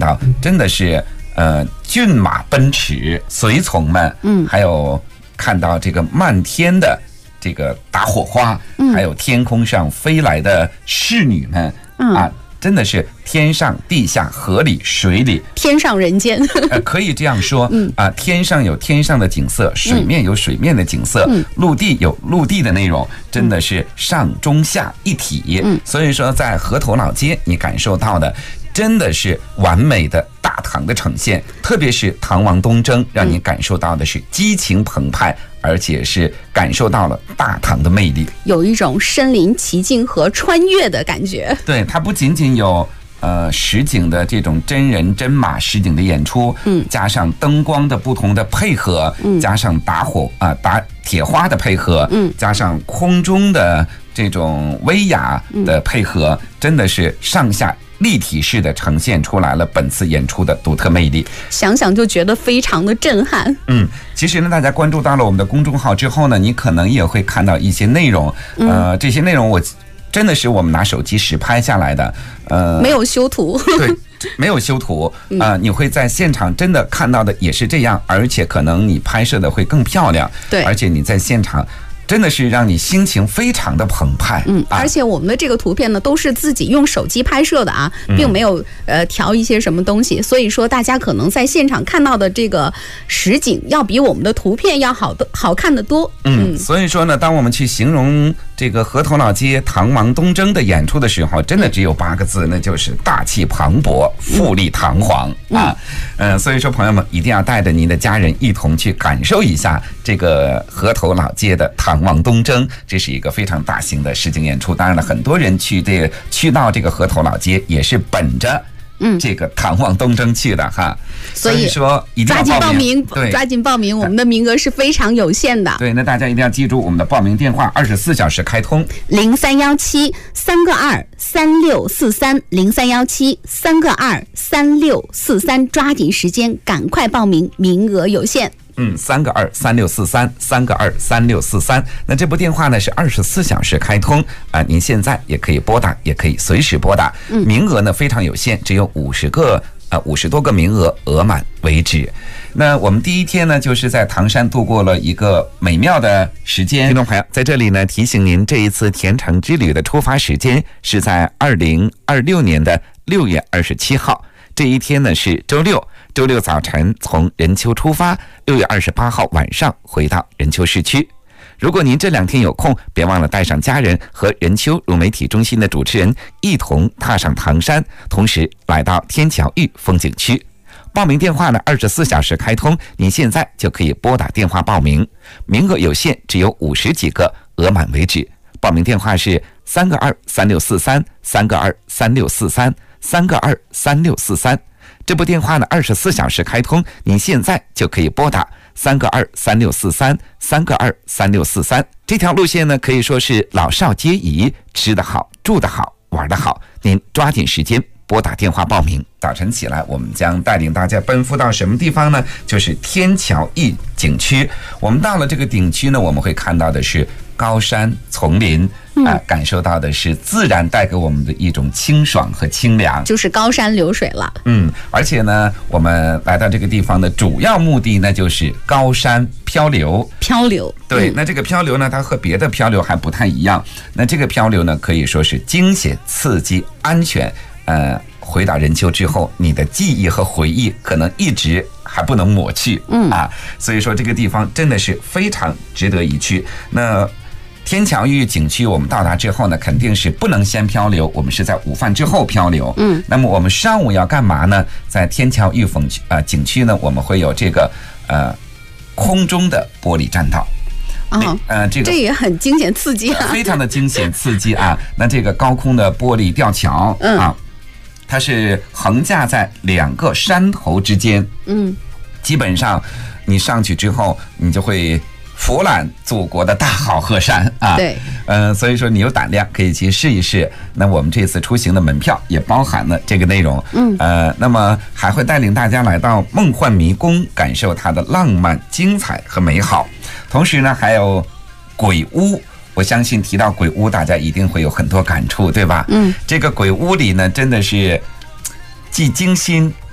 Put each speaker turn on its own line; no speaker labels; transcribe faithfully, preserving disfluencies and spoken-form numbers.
到真的是呃骏马奔驰，随从们，嗯，还有看到这个漫天的这个打火花，嗯，还有天空上飞来的侍女们，嗯啊。真的是天上地下河里水里
天上人间
呃，可以这样说、嗯、啊，天上有天上的景色，水面有水面的景色、嗯、陆地有陆地的内容，真的是上中下一体、嗯、所以说在河头老街你感受到的真的是完美的大唐的呈现，特别是唐王东征让你感受到的是激情澎湃，而且是感受到了大唐的魅力，
有一种身临其境和穿越的感觉。
对，它不仅仅有呃实景的这种真人真马实景的演出，嗯，加上灯光的不同的配合，嗯，加上打火啊、呃、打铁花的配合，嗯，加上空中的这种威亚的配合，嗯、真的是上下立体式的呈现出来了本次演出的独特魅力，
想想就觉得非常的震撼。
嗯，其实呢，大家关注到了我们的公众号之后呢，你可能也会看到一些内容，呃，这些内容我真的是我们拿手机实拍下来的，呃，
没有修图，
对，没有修图啊、呃，你会在现场真的看到的也是这样，而且可能你拍摄的会更漂亮，
对，
而且你在现场。真的是让你心情非常的澎湃，
嗯，而且我们的这个图片呢，都是自己用手机拍摄的啊，并没有呃调一些什么东西，所以说大家可能在现场看到的这个实景，要比我们的图片要好的好看得多，
嗯，嗯所以说呢，当我们去形容这个河头老街唐王东征的演出的时候，真的只有八个字，那就是大气磅礴，富丽堂皇、嗯、啊，呃，所以说朋友们一定要带着您的家人一同去感受一下这个河头老街的唐。唐王东征，这是一个非常大型的实景演出。当然了，很多人去这个去到这个河头老街，也是本着嗯这个唐王东征去的哈。
所以
说一定要
抓紧报名，
对，
抓紧报名，我们的名额是非常有限的。
对，那大家一定要记住我们的报名电话，二十四小时开通，
零三幺七三个二三六四三，零三幺七三个二三六四三，抓紧时间，赶快报名，名额有限。
嗯，三个二三六四三，三个二三六四三。那这部电话呢是二十四小时开通啊、呃，您现在也可以拨打，也可以随时拨打。嗯，名额呢非常有限，只有五十个呃五十多个名额，额满为止。那我们第一天呢，就是在唐山度过了一个美妙的时间。听众朋友，在这里呢提醒您，这一次甜橙之旅的出发时间是在二零二六年的六月二十七号。这一天呢是周六，周六早晨从任丘出发，六月二十八号晚上回到任丘市区。如果您这两天有空，别忘了带上家人和任丘融媒体中心的主持人一同踏上唐山，同时来到天桥峪风景区。报名电话呢二十四小时开通，您现在就可以拨打电话报名，名额有限，只有五十几个，额满为止。报名电话是三个二三六四三，三个二三六四三，三个二三六四三。这部电话呢二十四小时开通，您现在就可以拨打三个二三六四三，三个二三六四三。这条路线呢可以说是老少皆宜，吃得好，住得好，玩得好，您抓紧时间拨打电话报名。早晨起来，我们将带领大家奔赴到什么地方呢？就是天桥峪景区。我们到了这个景区呢，我们会看到的是高山丛林，啊、呃，感受到的是自然带给我们的一种清爽和清凉，
就是高山流水了。
嗯，而且呢，我们来到这个地方的主要目的呢，就是高山漂流。
漂流，
对，
嗯、
那这个漂流呢，它和别的漂流还不太一样。那这个漂流呢，可以说是惊险、刺激、安全。呃，回到任丘之后，你的记忆和回忆可能一直还不能抹去，嗯啊，所以说这个地方真的是非常值得一去。那天桥峪景区我们到达之后呢，肯定是不能先漂流，我们是在午饭之后漂流。嗯，那么我们上午要干嘛呢？在天桥峪风呃景区呢，我们会有这个呃空中的玻璃栈道。
哦，呃，这个这也很惊险刺激啊，
非常的惊险刺激啊。那这个高空的玻璃吊桥，嗯啊，它是横架在两个山头之间，嗯，基本上你上去之后，你就会俯览祖国的大好河山啊。
对，
呃，所以说你有胆量可以去试一试。那我们这次出行的门票也包含了这个内容，嗯，呃，那么还会带领大家来到梦幻迷宫，感受它的浪漫、精彩和美好。同时呢，还有鬼屋。我相信提到鬼屋，大家一定会有很多感触，对吧？嗯，这个鬼屋里呢，真的是既惊心